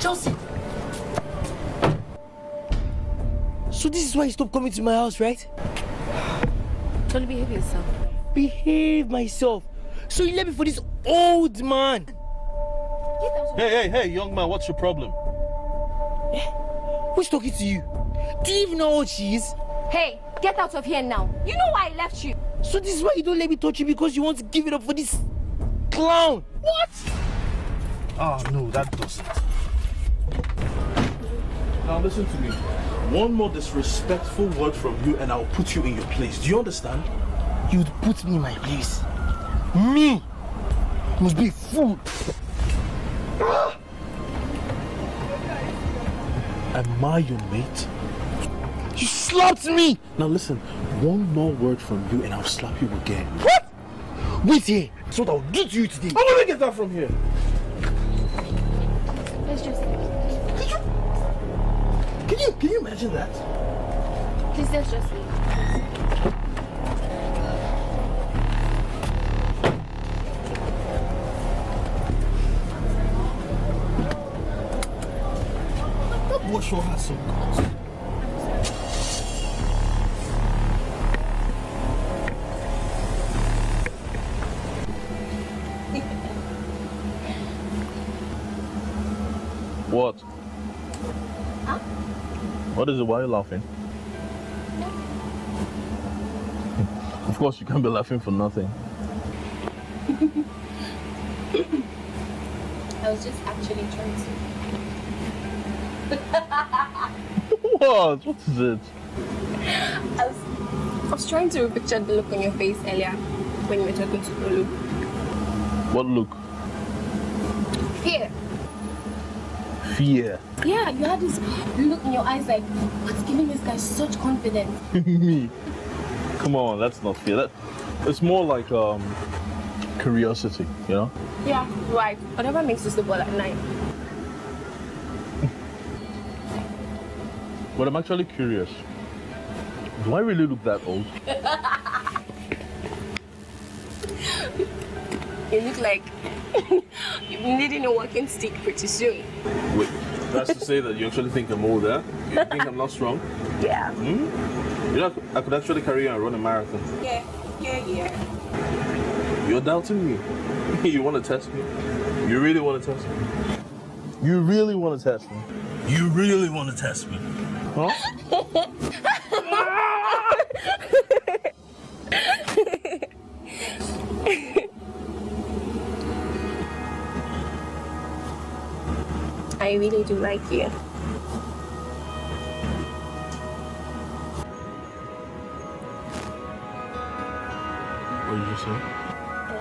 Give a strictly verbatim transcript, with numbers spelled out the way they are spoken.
Chelsea! So this is why you stopped coming to my house, right? Totally behave yourself. Behave myself. So you left me for this old man. Hey, hey, hey, young man, what's your problem? Who's talking to you? Do you even know how old she is? Hey, get out of here now. You know why I left you. So this is why you don't let me touch you, because you want to give it up for this clown. What? Oh, no, that doesn't. Now listen to me. One more disrespectful word from you and I'll put you in your place. Do you understand? You'd put me in my place. Me? You must be a fool. Am I your mate? You slapped me! Now listen, one more word from you and I'll slap you again. What? Wait here. That's what I'll do to you today. I want to get that from here. Let's just... Can you... Can you, can you imagine that? Please, let's just leave. That boy sure has some guts. What? Huh? What is it? Why are you laughing? Of course, you can't be laughing for nothing. I was just actually trying to... What? What is it? I was, I was trying to picture the look on your face earlier when you were talking to Olu. What look? Fear. Fear. Yeah, you had this look in your eyes like, what's giving this guy such confidence? Me? Come on, that's not fear. That, it's more like um, curiosity, you know? Yeah, right. Whatever makes you sleep well at night. But I'm actually curious. Do I really look that old? You look like you've been needing a walking stick pretty soon. Wait, that's to say that you actually think I'm old, eh? You think I'm not strong? Yeah. Hmm? You know, I could actually carry on and run a marathon. Yeah, yeah, yeah. You're doubting me. You want to test me? You really want to test me? You really want to test me? You really want to test me? Huh? I really do like you. What did you say?